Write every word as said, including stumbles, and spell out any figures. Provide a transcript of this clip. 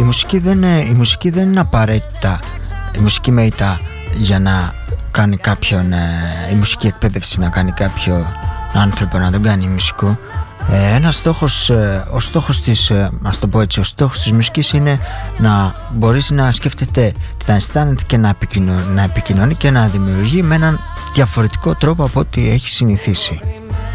η μουσική δεν, η μουσική δεν είναι απαραίτητα η μουσική μεϊτά για να κάνει κάποιον, η μουσική εκπαίδευση να κάνει κάποιο άνθρωπο να τον κάνει μουσικό. Ε, ένας στόχος, ο στόχος της, ας το πω έτσι, ο στόχος της μουσικής είναι να μπορείς να σκέφτεται και να αισθάνεται και να επικοινωνεί, να επικοινωνεί και να δημιουργεί με έναν διαφορετικό τρόπο από ό,τι έχει συνηθίσει.